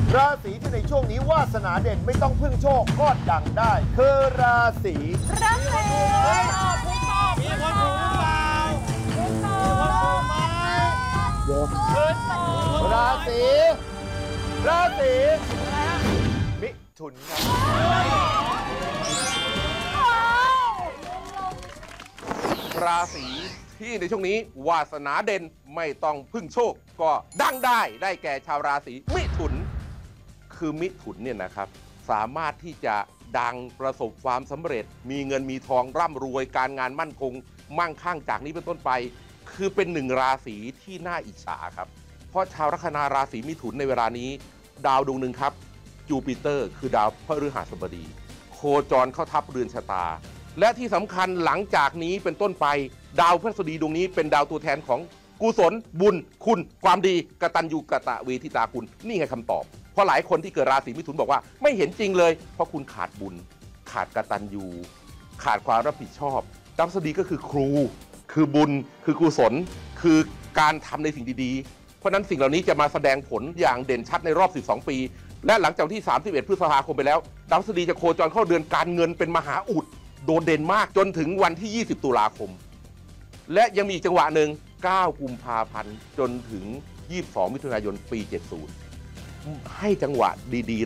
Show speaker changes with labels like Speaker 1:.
Speaker 1: ราศีที่ในช่วงนี้วาสนาเด่นไม่ต้องพึ่งโชคก็ดังได้คือราศี
Speaker 2: รักเลย
Speaker 3: มีคนถูกหรือเปล่ามีคนถูกไหม
Speaker 1: ราศีมิถุนครับ
Speaker 4: ราศีที่ในช่วงนี้วาสนาเด่นไม่ต้องพึ่งโชคก็ดังได้แก่ชาวราศีมิถุน คือมิถุนเนี่ยนะครับสามารถที่จะดังประสบความสำเร็จ มีเงินมีทองร่ำรวยการงานมั่นคงมั่งคั่งจากนี้เป็นต้นไป คือเป็นหนึ่งราศีที่น่าอิจฉาครับเพราะชาวลัคนาราศีมิถุนในเวลานี้ ดาวดวงหนึ่งครับจูปิเตอร์คือดาวพฤหัสบดี โคจรเข้าทับเรือนชะตา และที่สำคัญหลังจากนี้เป็นต้นไป ดาวพฤหัสบดีดวงนี้เป็นดาวตัวแทนของกุศลบุญคุณความดีกตัญญูกตเวทิตาคุณนี่ไงคำตอบเพราะหลายคนที่เกิดราศีมิถุนบอกว่าไม่เห็นจริงเลยเพราะคุณขาดบุญ ขาดกตัญญูขาดความรับผิดชอบดาวพฤหัสบดีก็คือครู คือบุญคือกุศลคือการทำในสิ่งดีๆเพราะนั้นสิ่งเหล่านี้จะมาแสดงผลอย่างเด่นชัดในรอบ12 ปี และหลังจากที่31 พฤษภาคมไปแล้วดาวพฤหัสบดีจะโคจรเข้าเดือนการเงินเป็นมหาอุดโดดเด่นมากจนถึงวันที่ 20 ตุลาคม และยังมีอีกจังหวะหนึ่ง9 กุมภาพันธ์จนถึง 22 มิถุนายน ปี 70 ให้จังหวะดี